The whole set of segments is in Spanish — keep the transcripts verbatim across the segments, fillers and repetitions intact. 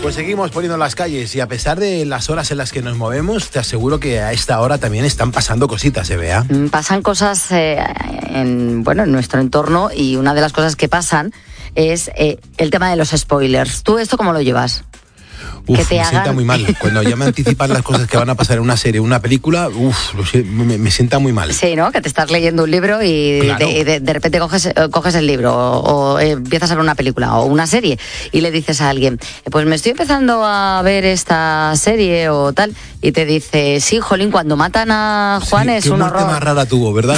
Pues seguimos poniendo las calles y a pesar de las horas en las que nos movemos, te aseguro que a esta hora también están pasando cositas, ¿eh, Bea? Pasan cosas eh, en, bueno, en nuestro entorno y una de las cosas que pasan es eh, el tema de los spoilers. ¿Tú esto cómo lo llevas? Uf, que te me hagan... sienta muy mal. Cuando ya me anticipan las cosas que van a pasar en una serie o una película, uf, lo sé, me, me sienta muy mal. Sí, ¿no? Que te estás leyendo un libro y, claro. de, de, de repente coges, coges el libro o, o eh, empiezas a ver una película o una serie y le dices a alguien, pues me estoy empezando a ver esta serie o tal, y te dice, sí, jolín, cuando matan a Juan sí, es qué un muerte horror. más rara tuvo, ¿verdad?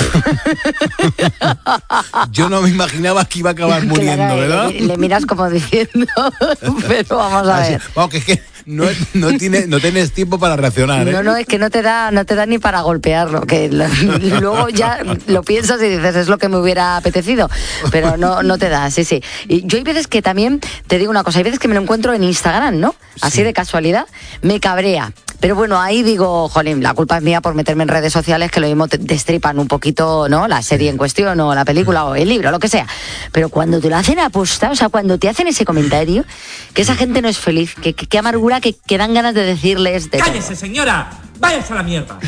Yo no me imaginaba que iba a acabar muriendo, Claro, ¿verdad? Le, le miras como diciendo, pero vamos a Así, ver. vamos, que es que no, no, tiene, no tienes tiempo para reaccionar, ¿eh? No, no, es que no te da, no te da ni para golpearlo, que lo, luego ya lo piensas y dices, es lo que me hubiera apetecido, pero no, no te da, sí, sí. Y yo hay veces que también, te digo una cosa, hay veces que me lo encuentro en Instagram, ¿no? Así sí. De casualidad, me cabrea. Pero bueno, ahí digo, jolín, la culpa es mía por meterme en redes sociales que lo mismo te destripan un poquito, ¿no? La serie en cuestión o la película o el libro, lo que sea. Pero cuando te lo hacen aposta, o sea, cuando te hacen ese comentario, que esa gente no es feliz, que, que, que amargura, que, que dan ganas de decirles... De ¡Cállese, todo. Señora! ¡Váyase a la mierda!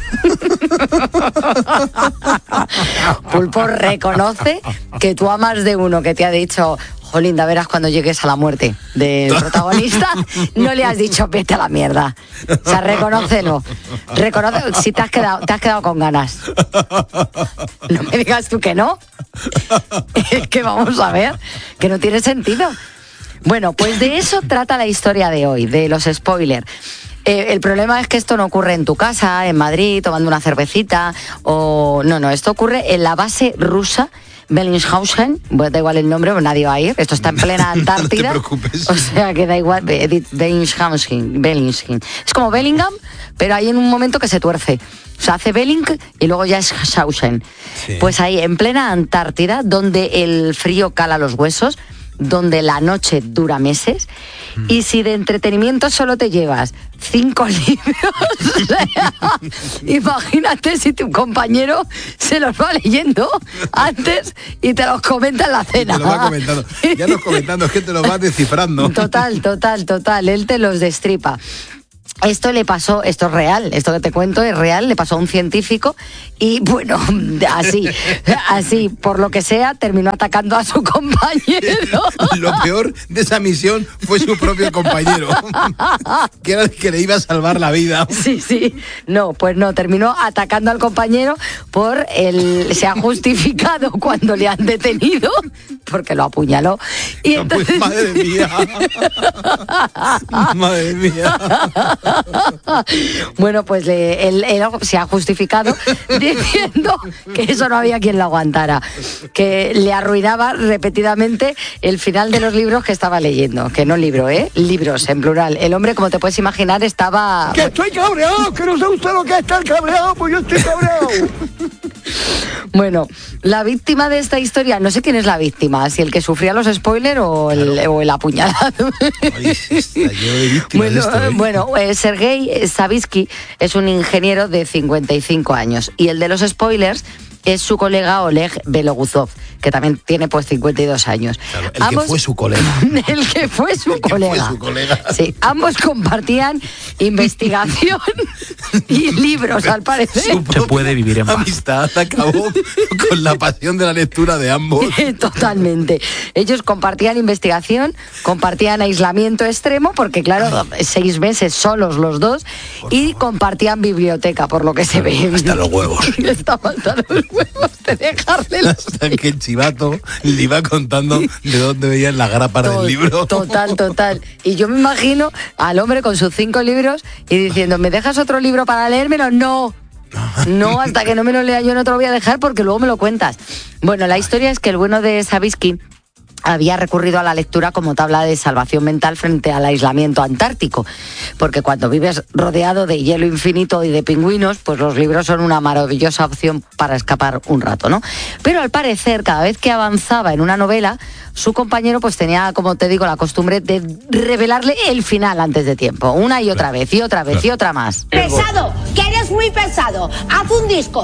Pulpo reconoce que tú a más de uno que te ha dicho... Linda, verás cuando llegues a la muerte del protagonista, no le has dicho vete a la mierda. O sea, reconócelo. Reconoce si te has quedado, te has quedado con ganas. No me digas tú que no. Es que vamos a ver, que no tiene sentido. Bueno, pues de eso trata la historia de hoy, de los spoilers. Eh, el problema es que esto no ocurre en tu casa, en Madrid, tomando una cervecita, o no, no, esto ocurre en la base rusa Bellingshausen, bueno, da igual el nombre, nadie va a ir. Esto está en plena Antártida. No te preocupes. O sea que da igual. Bellingshausen, Bellingham. Es como Bellingham, pero hay en un momento que se tuerce. O sea, hace Belling y luego ya es Schausen. Sí. Pues ahí, en plena Antártida, donde el frío cala los huesos, donde la noche dura meses, mm. y si de entretenimiento solo te llevas cinco libros, o sea, imagínate si tu compañero se los va leyendo antes y te los comenta en la cena. Y te los va comentando. Ya los comentando, es que te los vas descifrando. Total, total, total, él te los destripa. Esto le pasó, esto es real, esto que te cuento es real, le pasó a un científico y bueno, así, así, por lo que sea, terminó atacando a su compañero. Lo peor de esa misión fue su propio compañero, que era el que le iba a salvar la vida. Sí, sí, no, pues no, terminó atacando al compañero por el, se ha justificado cuando le han detenido, porque lo apuñaló. Y entonces... Pues madre mía, madre mía. Bueno, pues le, él, él se ha justificado diciendo que eso no había quien lo aguantara, que le arruinaba repetidamente el final de los libros que estaba leyendo, que no libro, ¿eh? Libros, en plural. El hombre, como te puedes imaginar, estaba... ¡Que estoy cabreado! ¡Que no sé usted lo que es estar cabreado! ¡Pues yo estoy cabreado! Bueno, la víctima de esta historia, no sé quién es la víctima, si el que sufría los spoilers o el, claro. o el apuñalado. Ay, está yo de víctima bueno, de esto, ¿eh? bueno eh, Sergei Savitsky es un ingeniero de cincuenta y cinco años y el de los spoilers es su colega Oleg Beloguzov, que también tiene pues cincuenta y dos años. Claro, el ambos, que fue su colega. El que fue su, el que colega. Fue su colega. Sí, ambos compartían investigación y libros, al parecer. Se puede vivir en paz. Amistad acabó con la pasión de la lectura de ambos. Totalmente. Ellos compartían investigación, compartían aislamiento extremo, porque claro, seis meses solos los dos, por y favor. Compartían biblioteca, por lo que se ve. Hasta los huevos. Estaban hasta los huevos de dejarle los... Hasta que el chivato le iba contando de dónde veían la grapa del libro. Total, total. Y yo me imagino al hombre con sus cinco libros y diciendo, ¿me dejas otro libro para leérmelo? No. No, hasta que no me lo lea yo no te lo voy a dejar porque luego me lo cuentas. Bueno, la historia es que el bueno de Savitsky había recurrido a la lectura como tabla de salvación mental frente al aislamiento antártico, porque cuando vives rodeado de hielo infinito y de pingüinos, pues los libros son una maravillosa opción para escapar un rato, ¿no? Pero al parecer, cada vez que avanzaba en una novela, su compañero pues tenía, como te digo, la costumbre de revelarle el final antes de tiempo, una y otra vez, y otra vez, y otra más. Pesado, que eres muy pesado, haz un disco.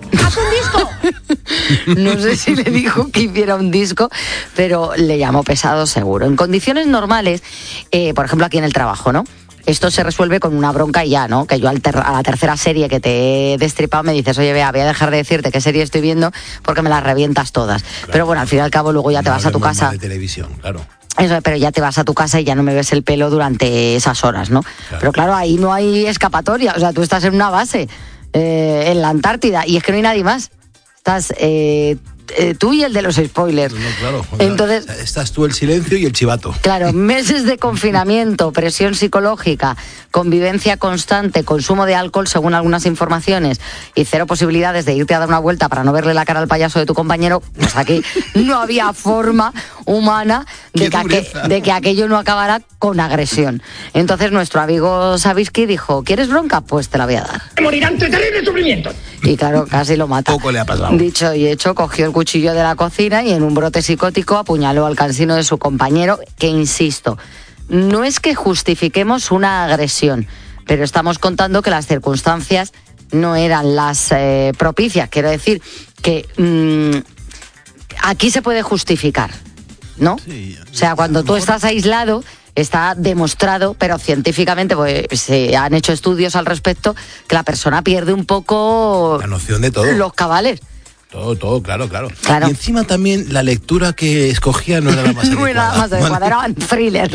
¡haz un disco! No sé si le dijo que hiciera un disco, pero le llamó pesado seguro. En condiciones normales, eh, por ejemplo aquí en el trabajo, ¿no? Esto se resuelve con una bronca y ya, ¿no? Que yo al ter- a la tercera serie que te he destripado me dices, oye, vea, voy a dejar de decirte qué serie estoy viendo porque me las revientas todas. Claro. Pero bueno, al fin y al cabo luego ya te no vas a tu casa. De televisión, claro. Eso, pero ya te vas a tu casa y ya no me ves el pelo durante esas horas, ¿no? Claro. Pero claro, ahí no hay escapatoria. O sea, tú estás en una base, eh, en la Antártida, y es que no hay nadie más. Estás... Eh, Eh, tú y el de los spoilers. No, claro, entonces estás tú, el silencio y el chivato. Claro, meses de confinamiento, presión psicológica, convivencia constante, consumo de alcohol según algunas informaciones y cero posibilidades de irte a dar una vuelta para no verle la cara al payaso de tu compañero. Pues aquí no había forma humana de que, aqu- de que aquello no acabara con agresión. Entonces nuestro amigo Sabisky dijo, ¿quieres bronca? Pues te la voy a dar. Morirán de terrible sufrimiento. Y claro, casi lo mata. Poco le ha pasado. Dicho y hecho, cogió el cuchillo de la cocina y en un brote psicótico apuñaló al cansino de su compañero, que insisto, no es que justifiquemos una agresión, pero estamos contando que las circunstancias no eran las eh, propicias. Quiero decir que mmm, aquí se puede justificar, ¿no? Sí, o sea, cuando tú estás aislado, está demostrado, pero científicamente pues, se han hecho estudios al respecto, que la persona pierde un poco la noción de todo, los cabales. Todo, todo, claro, claro, claro. Y encima también la lectura que escogía no era la más adecuada. No era la más adecuada, eran thrillers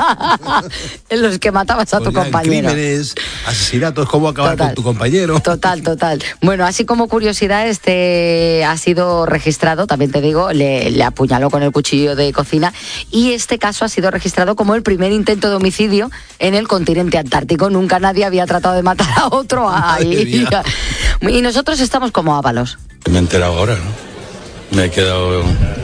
en los que matabas a tu Podrían compañero. Crímenes, asesinatos, cómo acabar total, con tu compañero. Total, total. Bueno, así como curiosidad, este ha sido registrado, también te digo, le, le apuñaló con el cuchillo de cocina, y este caso ha sido registrado como el primer intento de homicidio en el continente antártico. Nunca nadie había tratado de matar a otro ahí. Y nosotros estamos como ábalos. Me he enterado ahora, ¿no? Me he quedado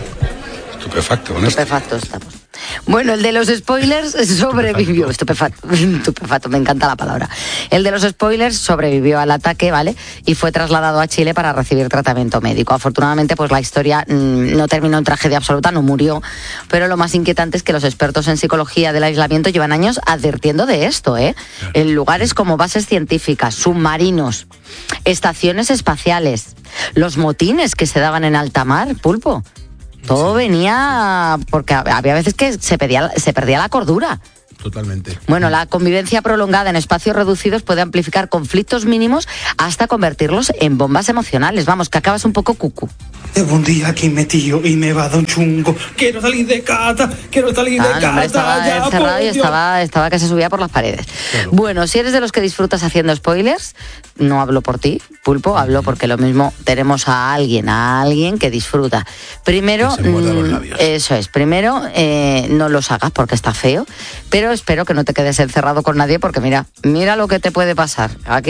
estupefacto con esto. Estupefacto estamos. Bueno, el de los spoilers sobrevivió. Estupefacto. Estupefacto, me encanta la palabra. El de los spoilers sobrevivió al ataque, ¿vale? Y fue trasladado a Chile para recibir tratamiento médico. Afortunadamente, pues la historia mmm, no terminó en tragedia absoluta, no murió. Pero lo más inquietante es que los expertos en psicología del aislamiento llevan años advirtiendo de esto, ¿eh? Claro. En lugares como bases científicas, submarinos, estaciones espaciales, los motines que se daban en alta mar, Pulpo. Todo sí, venía porque había veces que se, pedía, se perdía la cordura. Totalmente. Bueno, la convivencia prolongada en espacios reducidos puede amplificar conflictos mínimos hasta convertirlos en bombas emocionales. Vamos, que acabas un poco cucu. Llevo un día aquí metido y me va a dar un chungo. Quiero salir de casa, quiero salir ah, de casa. No, estaba ya, encerrado y estaba, estaba que se subía por las paredes. Claro. Bueno, si eres de los que disfrutas haciendo spoilers, no hablo por ti, Pulpo, hablo porque lo mismo tenemos a alguien, a alguien que disfruta. Primero, que se muerda los labios. Eso es, primero eh, no los hagas porque está feo, pero espero que no te quedes encerrado con nadie porque mira, mira lo que te puede pasar. Aquí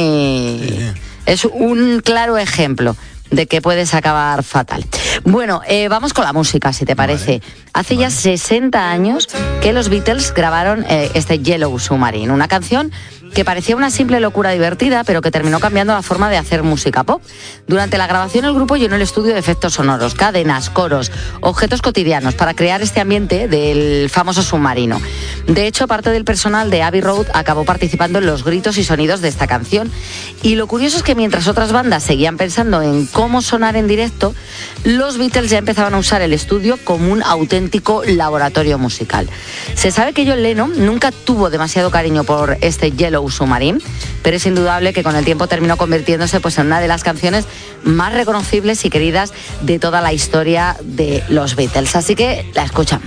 sí, sí. Es un claro ejemplo de que puedes acabar fatal. Bueno, eh, vamos con la música, si te parece. Vale, Hace vale. ya sesenta años que los Beatles grabaron eh, este Yellow Submarine, una canción que parecía una simple locura divertida, pero que terminó cambiando la forma de hacer música pop. Durante la grabación, el grupo llenó el estudio de efectos sonoros, cadenas, coros, objetos cotidianos, para crear este ambiente del famoso submarino. De hecho, parte del personal de Abbey Road acabó participando en los gritos y sonidos de esta canción. Y lo curioso es que mientras otras bandas seguían pensando en cómo sonar en directo, los Beatles ya empezaban a usar el estudio como un auténtico laboratorio musical. Se sabe que John Lennon nunca tuvo demasiado cariño por este Yellow Submarine, pero es indudable que con el tiempo terminó convirtiéndose pues, en una de las canciones más reconocibles y queridas de toda la historia de los Beatles. Así que la escuchamos.